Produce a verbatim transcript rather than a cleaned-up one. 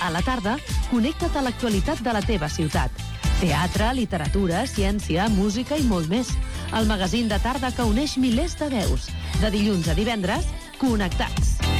a la tarda, connecta't a l'actualitat de la teva ciutat. Teatre, literatura, ciència, música i molt més. El magazín de tarda que uneix milers de veus. De dilluns a divendres, Connectats.